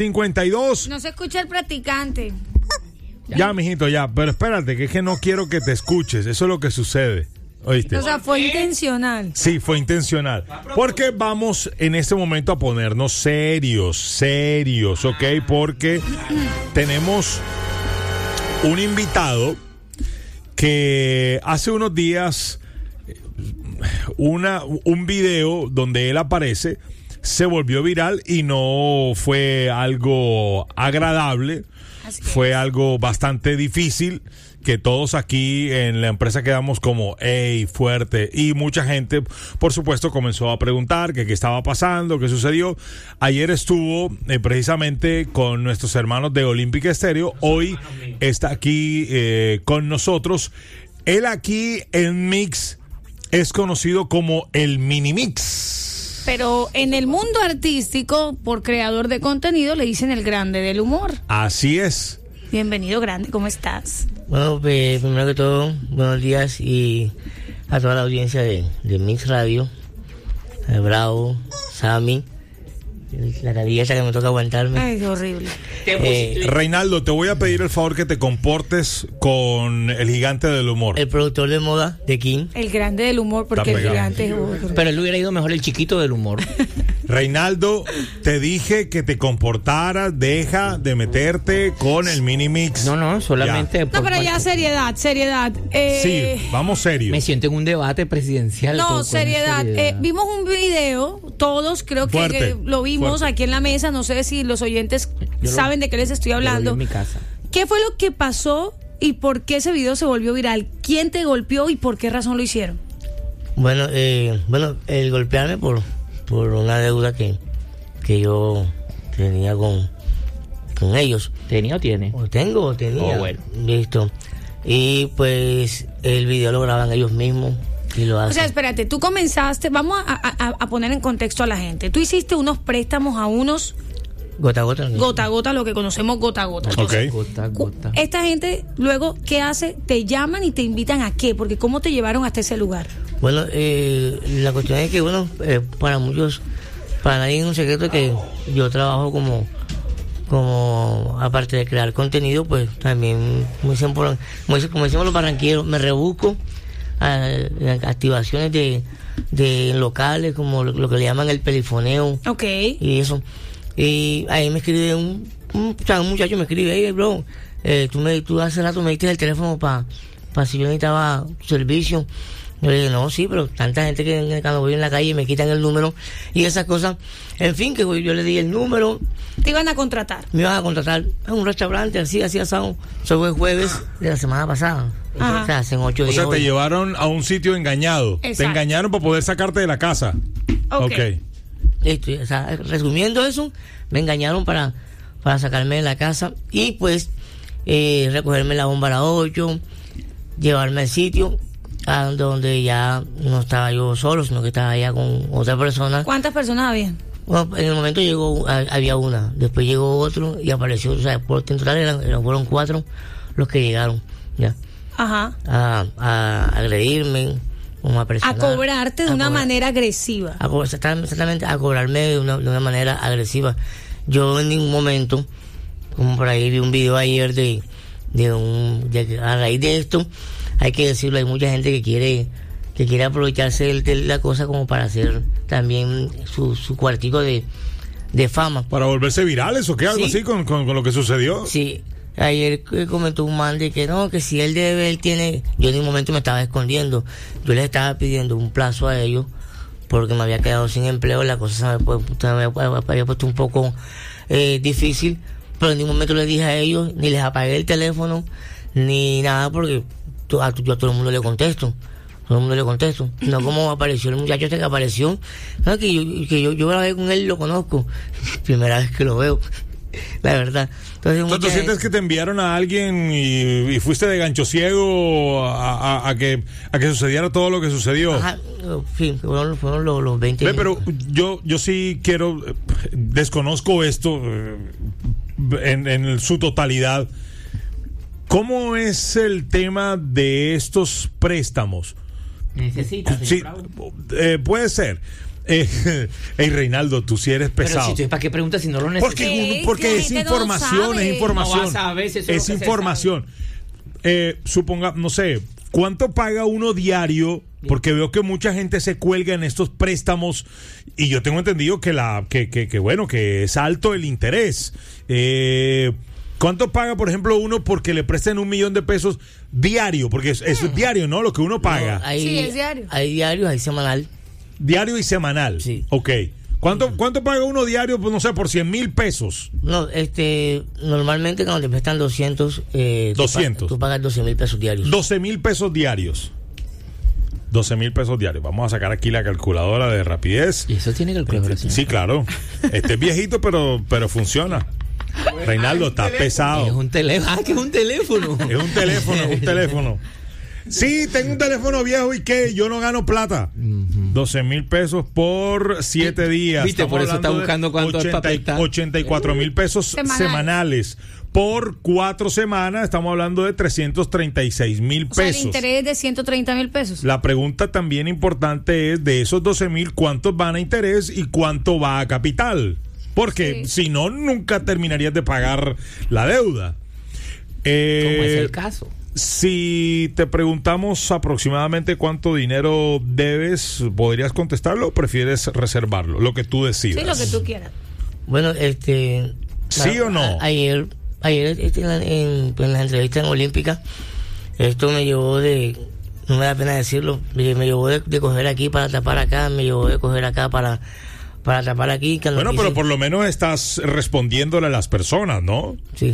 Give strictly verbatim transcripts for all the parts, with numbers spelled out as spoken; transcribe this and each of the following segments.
cincuenta y dos. No se escucha el practicante. Ya, ya, mijito, ya. Pero espérate, que es que no quiero que te escuches. Eso es lo que sucede. ¿Oíste? O sea, fue intencional. Sí, fue intencional. Porque vamos en este momento a ponernos serios, serios, ¿ok? Porque tenemos un invitado que hace unos días una, un video donde él aparece se volvió viral y no fue algo agradable. Fue algo bastante difícil, que todos aquí en la empresa quedamos como, ey, fuerte. Y mucha gente, por supuesto, comenzó a preguntar que qué estaba pasando, qué sucedió. Ayer estuvo eh, precisamente con nuestros hermanos de Olímpica Estéreo. Hoy está aquí eh, con nosotros. Él aquí en Mix es conocido como el Mini Mix. Pero en el mundo artístico, por creador de contenido, le dicen el grande del humor. Así es. Bienvenido, grande, ¿cómo estás? Bueno, pues, primero que todo, buenos días y a toda la audiencia de, de Mix Radio, a Bravo, Sammy, la carilla esa que me toca aguantarme. Ay, qué horrible. Eh, Reinaldo, te voy a pedir el favor que te comportes con el gigante del humor. El productor de moda de King. El grande del humor, porque el gigante es otro. Pero él hubiera ido mejor el chiquito del humor. Reinaldo, te dije que te comportaras, deja de meterte con el Mini Mix. No, no, solamente... Ya. No, pero ya seriedad, seriedad. Eh, Sí, vamos serio. Me siento en un debate presidencial. No, todo seriedad. con seriedad. Eh, vimos un video, todos creo que, Fuerte, que lo vimos fuerte. aquí en la mesa. No sé si los oyentes Yo lo- saben de qué les estoy Yo lo vi hablando. en mi casa. ¿Qué fue lo que pasó y por qué ese video se volvió viral? ¿Quién te golpeó y por qué razón lo hicieron? Bueno, eh, bueno, el golpearme por, por una deuda que, que yo tenía con, con ellos. ¿Tenía o tiene? O tengo o tenía. Oh, bueno. Listo. Y pues el video lo graban ellos mismos y lo O hacen. sea, espérate, tú comenzaste, vamos a, a- a poner en contexto a la gente. Tú hiciste unos préstamos a unos Gota a gota. ¿no? gota a gota, lo que conocemos gota a gota. Ok. Gota, gota. Esta gente luego, ¿qué hace? Te llaman y te invitan a qué, porque ¿cómo te llevaron hasta ese lugar? Bueno, eh, la cuestión es que, bueno, eh, para muchos, para nadie es un secreto que yo trabajo como, como aparte de crear contenido, pues también, como dicen, por- como dicen, como decimos los barranquilleros, me rebusco a, a activaciones de, de locales, como lo, lo que le llaman el pelifoneo Ok. y eso. Y ahí me escribe un, un, o sea, un muchacho me escribe, hey bro, eh, tú, me, tú hace rato me diste el teléfono para pa si yo necesitaba servicio. Yo le dije, no, sí, pero tanta gente que cuando voy en la calle me quitan el número y esas cosas. En fin, que yo le di el número, Te iban a contratar. me iban a contratar a un restaurante, así, así asado. Eso fue el jueves de la semana pasada. Ajá. O sea, hace ocho O días. sea, te hoy. llevaron a un sitio engañado. Te Exacto. engañaron para poder sacarte de la casa. Ok. Ok. Listo, o sea, resumiendo eso, me engañaron para, para sacarme de la casa y pues eh, recogerme la bomba a las ocho, llevarme al sitio a donde ya no estaba yo solo, sino que estaba ya con otra persona. ¿Cuántas personas habían? Bueno, en el momento llegó, a- había una, después llegó otro y apareció, o sea, por en total eran, eran- fueron cuatro los que llegaron ya Ajá. a, a agredirme, como a A presionar, cobrarte de a una cobrar- manera agresiva. a co- exactam- exactamente a cobrarme de una, de una manera agresiva. Yo en ningún momento, como por ahí vi un video ayer de, de un, de que a raíz de esto, hay que decirlo, hay mucha gente que quiere, que quiere aprovecharse de, de la cosa como para hacer también su, su cuartico de, de fama. ¿Para volverse virales o qué? ¿Algo Sí. así con, con, con lo que sucedió? Sí, ayer eh, comentó un man de que no, que si él debe, él tiene. Yo en un momento me estaba escondiendo. Yo les estaba pidiendo un plazo a ellos porque me había quedado sin empleo. La cosa se me, pu- se me había había puesto un poco eh, difícil. Pero en ningún momento les dije a ellos, ni les apagué el teléfono, ni nada, porque to- a, yo a todo el mundo le contesto. Todo el mundo le contesto. No como apareció el muchacho este que apareció. No, que yo, que yo, yo grabé con él, lo conozco. Primera vez que lo veo. La verdad. Entonces, ¿Tú, mucha tú sientes gente- que te enviaron a alguien y, y fuiste de gancho ciego a, a- a que, a que sucediera todo lo que sucedió? Ajá, en fin, fueron, fueron los, los veinte. Ve, pero yo, yo sí quiero, eh, desconozco esto eh, en, en su totalidad. ¿Cómo es el tema de estos préstamos? Necesita, Sí, señor Bravo. eh, puede ser. Eh, hey, Reinaldo, tú sí eres pesado. Pero si tú, ¿para qué preguntas si no lo necesitas? Porque, Sí, porque la es gente no información, sabe. es información. No vas a ver si eso es es lo que se información. Eh, suponga, no sé, ¿cuánto paga uno diario? Porque veo que mucha gente se cuelga en estos préstamos y yo tengo entendido que la que, que, que bueno, que es alto el interés. Eh, ¿Cuánto paga, por ejemplo, uno porque le presten un millón de pesos diario? Porque es, eso es diario, ¿no? Lo que uno paga. No, hay, Sí, es diario. Hay diarios, hay semanal. Diario y semanal. Sí. Ok. ¿Cuánto, ¿Cuánto paga uno diario? Pues no sé, por cien mil pesos. No, este, normalmente cuando te prestan doscientos, eh, tú pa- doscientos. Tú, pagas doce mil pesos diarios. doce mil pesos diarios. doce mil pesos diarios. Vamos a sacar aquí la calculadora de rapidez. Y eso tiene calculadora. señor. Sí, claro. Este es viejito, pero, pero funciona. Reinaldo, está Es pesado. un teléfono. Ah, que es un teléfono. Es un teléfono, es un teléfono. Sí, tengo un teléfono viejo y que yo no gano plata. doce mil pesos por siete días. Viste, por eso está hablando de buscando cuánto es para prestar. ochenta y cuatro mil pesos Semanal. semanales. Por cuatro semanas estamos hablando de trescientos treinta y seis mil O sea, el pesos. interés es de ciento treinta mil pesos. La pregunta también importante es, de esos doce mil, ¿cuántos van a interés y cuánto va a capital? Porque Sí. si no, nunca terminarías de pagar la deuda. Eh, Como es el caso. Si te preguntamos aproximadamente cuánto dinero debes, ¿podrías contestarlo o prefieres reservarlo? Lo que tú decidas. Sí, lo que tú quieras. Bueno, este... ¿Sí a- o no? a- ayer, ayer este, en, la- en, en la entrevista en Olímpica, esto me llevó de... No me da pena decirlo, me, me llevó de, de coger aquí para tapar acá, me llevó de coger acá para, para tapar aquí. que no Bueno, quise- pero por lo menos estás respondiéndole a las personas, ¿no? Sí.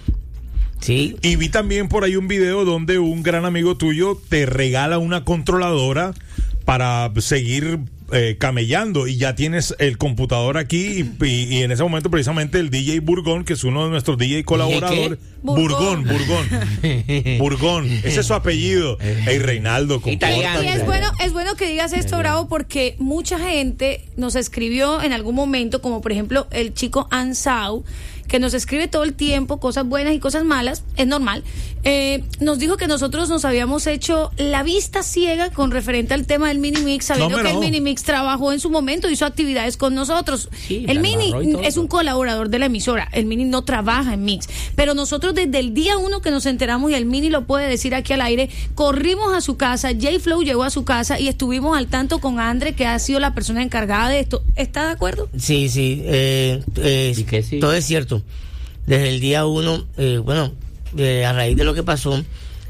Sí. Y vi también por ahí un video donde un gran amigo tuyo te regala una controladora para seguir eh, camellando y ya tienes el computador aquí y, y- y en ese momento precisamente el D J Burgón, que es uno de nuestros D J colaboradores. Burgón, Burgón. Burgón. Burgón, ese es su apellido. Ey, Reinaldo, Italiano. Y compórtate. es bueno, es bueno que digas esto, Bravo, porque mucha gente nos escribió en algún momento, como por ejemplo el chico Ansau, que nos escribe todo el tiempo cosas buenas y cosas malas, es normal. Eh, nos dijo que nosotros nos habíamos hecho la vista ciega con referente al tema del Mini Mix, sabiendo No, que el no. Mini Mix trabajó en su momento, hizo actividades con nosotros. Sí, el la Mini embarró y todo. es un colaborador de la emisora, el Mini no trabaja en Mix, pero nosotros desde el día uno que nos enteramos, y el Mini lo puede decir aquí al aire, corrimos a su casa, J-Flow llegó a su casa y estuvimos al tanto con Andre, que ha sido la persona encargada de esto. ¿Está de acuerdo? Sí, sí, eh, eh, ¿Y qué sí? todo es cierto. Desde el día uno, eh, bueno, eh, a raíz de lo que pasó,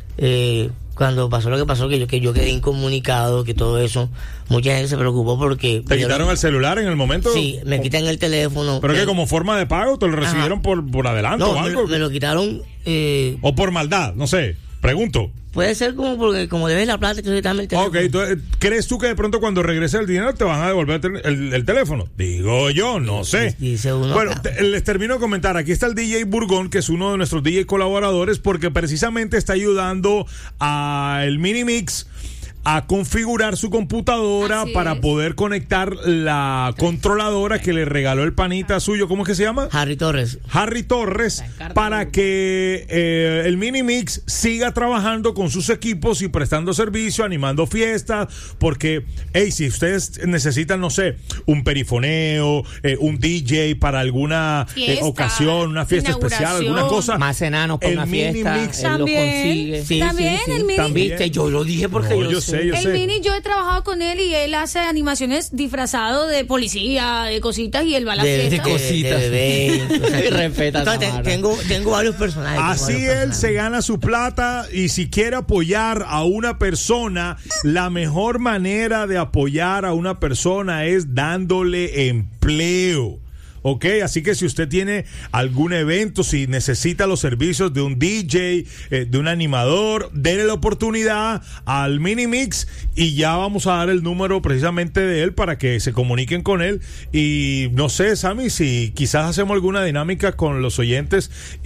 eh, cuando pasó lo que pasó, que yo, que yo quedé incomunicado, que todo eso, mucha gente se preocupó porque... ¿Te quitaron el celular en el momento? Sí, me quitan el teléfono. ¿Pero me- que como forma de pago te lo recibieron por, por adelanto No, o me, algo? me lo quitaron... Eh, ¿O por maldad? No sé. Pregunto. puede ser como porque como debes la plata, entonces dame el teléfono. Ok, entonces, ¿crees tú que de pronto cuando regrese el dinero te van a devolver el, tel- el- el teléfono? Digo yo, no sé. Dice uno Bueno, acá. te- les termino de comentar. Aquí está el D J Burgón, que es uno de nuestros D J colaboradores, porque precisamente está ayudando al Mini Mix a configurar su computadora Así para es. poder conectar la controladora que le regaló el panita suyo. ¿Cómo es que se llama? Harry Torres. Harry Torres, para que eh, el Mini Mix siga trabajando con sus equipos y prestando servicio, animando fiestas, porque, hey, si ustedes necesitan, no sé, un perifoneo, eh, un D J para alguna eh, Fiesta, ocasión, una fiesta especial, inauguración. alguna cosa. Más enanos para el una Mini fiesta. Mix Él lo También. consigue. Sí, También sí, sí. el Mini. También. Viste, yo lo dije porque No, yo, yo sé, yo El sé. Mini, yo he trabajado con él y él hace animaciones disfrazado de policía, de cositas, y él va a la De, fiesta. de- cositas. de bebé. o sea, Respeta, entonces, Tamara. tengo, tengo varios personajes. tengo Así varios él personajes. se gana su plata, y si quiere apoyar a una persona, la mejor manera de apoyar a una persona es dándole empleo. Ok, así que si usted tiene algún evento, si necesita los servicios de un D J, eh, de un animador, déle la oportunidad al Mini Mix y ya vamos a dar el número precisamente de él para que se comuniquen con él. Y no sé, Sammy, si quizás hacemos alguna dinámica con los oyentes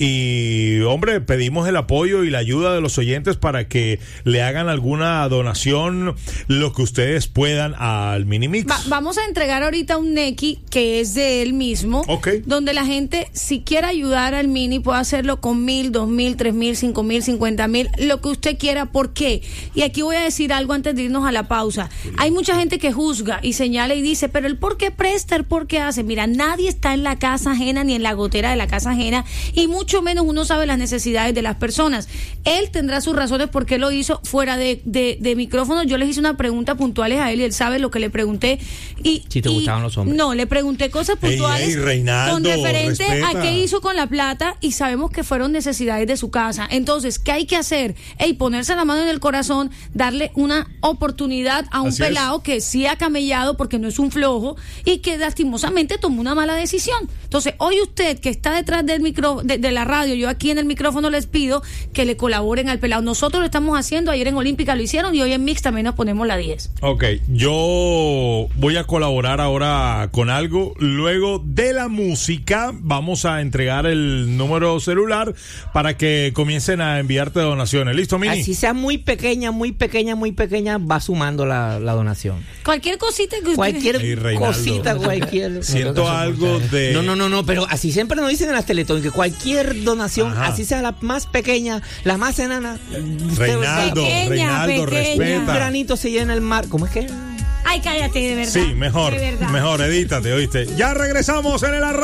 y, hombre, pedimos el apoyo y la ayuda de los oyentes para que le hagan alguna donación, lo que ustedes puedan al Mini Mix. Va- vamos a entregar ahorita un Neki que es de él mismo. mismo, Okay. donde la gente, si quiere ayudar al Mini, puede hacerlo con mil, dos mil, tres mil, cinco mil, cincuenta mil, lo que usted quiera. ¿Por qué? Y aquí voy a decir algo antes de irnos a la pausa. Hay mucha gente que juzga y señala y dice, pero el por qué presta, el por qué hace. Mira, nadie está en la casa ajena ni en la gotera de la casa ajena, y mucho menos uno sabe las necesidades de las personas. Él tendrá sus razones por qué lo hizo fuera de, de, de micrófono. Yo les hice una pregunta puntuales a él y él sabe lo que le pregunté. Y, si te y, gustaban los hombres. No, le pregunté cosas puntuales ey, ey, Reinaldo, con referente respeta. a qué hizo con la plata, y sabemos que fueron necesidades de su casa. Entonces, ¿qué hay que hacer? Ey, ponerse la mano en el corazón, darle una oportunidad a un Así pelado es. que sí ha camellado porque no es un flojo y que lastimosamente tomó una mala decisión. Entonces, hoy usted que está detrás del micro, de, de la radio, yo aquí en el micrófono les pido que le colaboren al pelado. Nosotros lo estamos haciendo, ayer en Olímpica lo hicieron y hoy en Mix también nos ponemos la diez. Ok, yo voy a colaborar ahora con algo. Luego de la música vamos a entregar el número celular para que comiencen a enviarte donaciones. ¿Listo, Mini? Así sea muy pequeña, muy pequeña, muy pequeña, va sumando la, la donación. Cualquier cosita que usted... Cualquier Ey, Reinaldo. cosita, cualquier... Siento algo de... No, no, no, no, pero así siempre nos dicen en las Teletón que cualquier donación, Ajá. así sea la más pequeña, la más enana, Reinaldo, Pequeña, Reinaldo, pequeña. un respeta. granito se llena el mar. ¿Cómo es que? Ay, cállate, de verdad. Sí, mejor, De verdad. mejor, edítate, ¿oíste? Ya regresamos en el arranque.